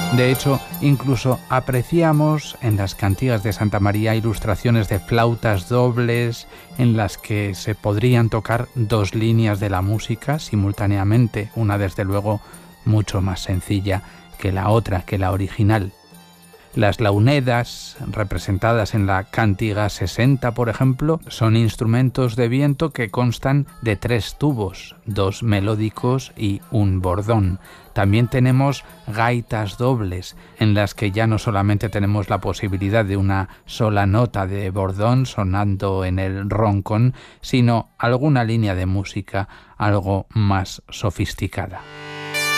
De hecho, incluso apreciamos en las cantigas de Santa María ilustraciones de flautas dobles en las que se podrían tocar dos líneas de la música simultáneamente, una desde luego mucho más sencilla que la otra, que la original. Las launedas, representadas en la Cántiga 60, por ejemplo, son instrumentos de viento que constan de 3 tubos, 2 melódicos y un bordón. También tenemos gaitas dobles, en las que ya no solamente tenemos la posibilidad de una sola nota de bordón sonando en el roncón, sino alguna línea de música algo más sofisticada.